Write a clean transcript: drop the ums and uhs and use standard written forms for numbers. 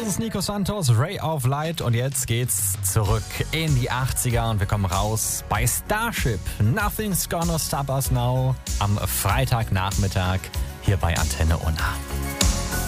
Das ist Nico Santos, Ray of Light und jetzt geht's zurück in die 80er und wir kommen raus bei Starship. Nothing's Gonna Stop Us Now am Freitagnachmittag hier bei Antenne Unna.